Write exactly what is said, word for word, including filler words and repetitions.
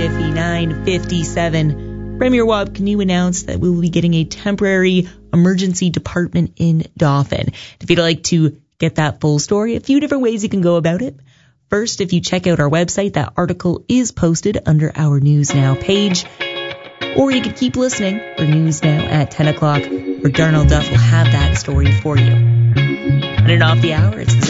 Diffie, nine fifty-seven. Premier Wab Kinew announced that we will be getting a temporary emergency department in Dauphin. If you'd like to get that full story, a few different ways you can go about it. First, if you check out our website, that article is posted under our News Now page. Or you can keep listening for News Now at ten o'clock, where Darnell Duff will have that story for you. On and off the hour, it's